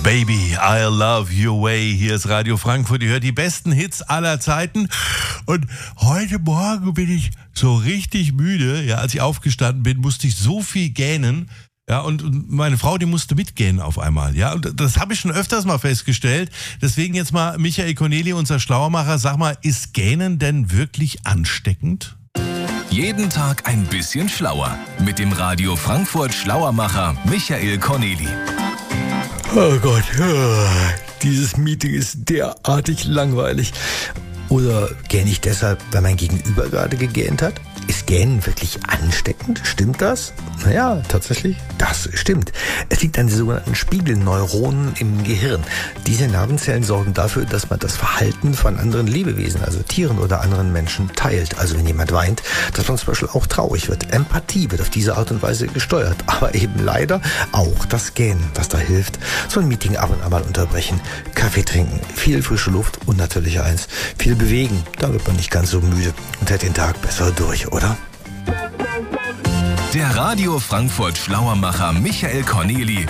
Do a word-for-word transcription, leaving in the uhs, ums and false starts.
Baby, I love your way. Hier ist Radio Frankfurt. Ihr hört die besten Hits aller Zeiten. Und heute Morgen bin ich so richtig müde. Ja, als ich aufgestanden bin, musste ich so viel gähnen. Ja, und, und meine Frau, die musste mitgähnen auf einmal. Ja, und das habe ich schon öfters mal festgestellt. Deswegen jetzt mal Michael Corneli, unser Schlauermacher. Sag mal, ist Gähnen denn wirklich ansteckend? Jeden Tag ein bisschen schlauer. Mit dem Radio Frankfurt Schlauermacher Michael Corneli. Oh Gott, dieses Meeting ist derartig langweilig. Oder gähne ich deshalb, weil mein Gegenüber gerade gegähnt hat? Ist Gähnen wirklich ansteckend? Stimmt das? Naja, tatsächlich, das stimmt. Es liegt an den sogenannten Spiegelneuronen im Gehirn. Diese Nervenzellen sorgen dafür, dass man das Verhalten von anderen Lebewesen, also Tieren oder anderen Menschen, teilt. Also wenn jemand weint, dass man zum Beispiel auch traurig wird. Empathie wird auf diese Art und Weise gesteuert. Aber eben leider auch das Gähnen, was da hilft. So ein Meeting ab und an mal unterbrechen, Kaffee trinken, viel frische Luft und natürlich eins, viel bewegen. Da wird man nicht ganz so müde und hält den Tag besser durch, oder? Der Radio Frankfurt Schlauermacher Michael Corneli